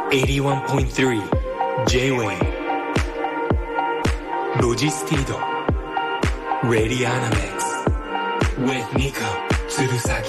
81.3 J-Wave ロジスティード Radianimex with Nico 鶴崎。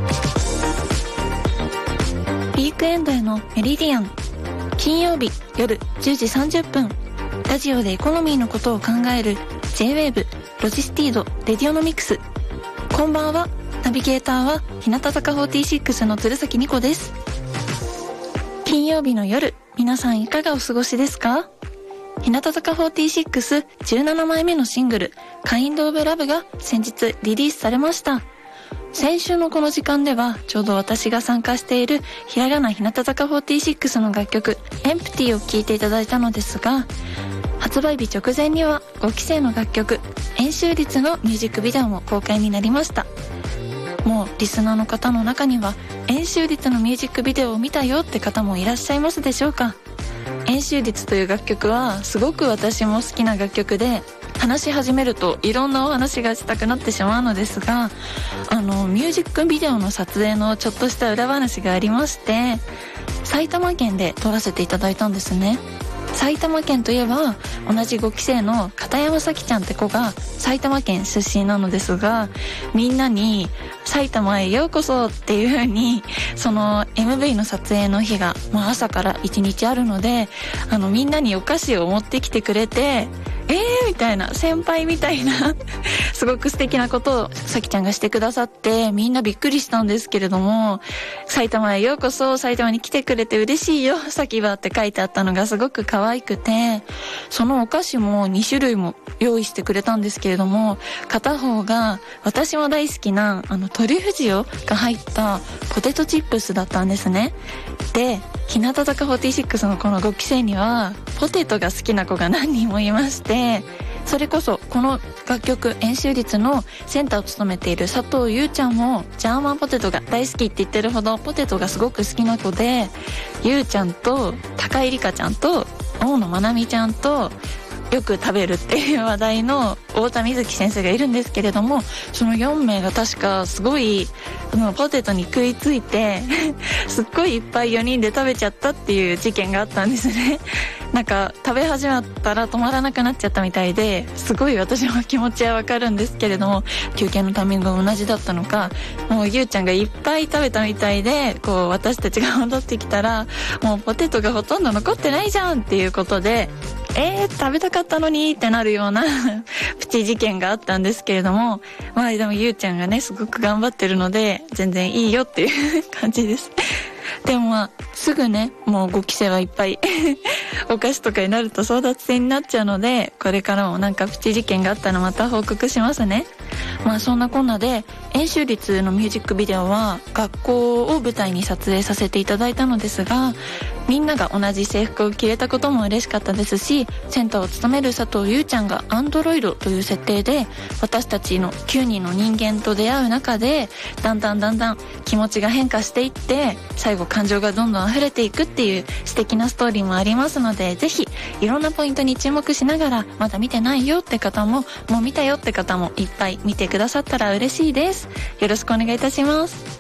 ウィークエンドへのメリディアン、金曜日夜10時30分、ラジオでエコノミーのことを考える J-Wave ロジスティードレディオノミクス。こんばんは。ナビゲーターは日向坂46の鶴崎ニコです。金曜日の夜、皆さんいかがお過ごしですか？日向坂46 17枚目のシングル Kind of Love が先日リリースされました。先週のこの時間ではちょうど私が参加しているひらがな日向坂46の楽曲 Empty を聴いていただいたのですが、発売日直前には5期生の楽曲円周率のミュージックビデオも公開になりました。もうリスナーの方の中には円周率のミュージックビデオを見たよって方もいらっしゃいますでしょうか？円周率という楽曲はすごく私も好きな楽曲で、話し始めるといろんなお話がしたくなってしまうのですが、ミュージックビデオの撮影のちょっとした裏話がありまして、埼玉県で撮らせていただいたんですね。埼玉県といえば同じ5期生の片山咲ちゃんって子が埼玉県出身なのですが、みんなに埼玉へようこそっていう風に、その MV の撮影の日が、朝から1日あるので、みんなにお菓子を持ってきてくれて、みたいな、先輩みたいなすごく素敵なことをさきちゃんがしてくださって、みんなびっくりしたんですけれども、埼玉へようこそ、埼玉に来てくれて嬉しいよさきはって書いてあったのがすごく可愛くて、そのお菓子も2種類も用意してくれたんですけれども、片方が私も大好きなトリュフ塩が入ったポテトチップスだったんですね。で、日向坂46のこの5期生にはポテトが好きな子が何人もいまして、それこそこの楽曲円周率のセンターを務めている佐藤優ちゃんもジャーマンポテトが大好きって言ってるほどポテトがすごく好きな子で、優ちゃんと高井梨香ちゃんと大野まなみちゃんとよく食べるっていう話題の太田瑞希先生がいるんですけれども、その4名が確かすごいポテトに食いついてすっごいいっぱい4人で食べちゃったっていう事件があったんですね。なんか食べ始まったら止まらなくなっちゃったみたいで、すごい私も気持ちはわかるんですけれども、休憩のタイミングが同じだったのか、もうゆうちゃんがいっぱい食べたみたいで、こう私たちが戻ってきたらもうポテトがほとんど残ってないじゃんっていうことで、食べたかったのにってなるようなプチ事件があったんですけれども、でもゆうちゃんがねすごく頑張ってるので全然いいよっていう感じです。でもすぐね、もう5期生はいっぱいお菓子とかになると争奪戦になっちゃうので、これからもなんかプチ事件があったらまた報告しますね。そんなこんなで円周率のミュージックビデオは学校を舞台に撮影させていただいたのですが、みんなが同じ制服を着れたことも嬉しかったですし、センターを務める佐藤優ちゃんがアンドロイドという設定で私たちの9人の人間と出会う中で、だんだん気持ちが変化していって、最後感情がどんどん溢れていくっていう素敵なストーリーもありますので、ぜひいろんなポイントに注目しながら、まだ見てないよって方ももう見たよって方もいっぱい見てくださったら嬉しいです。よろしくお願いいたします。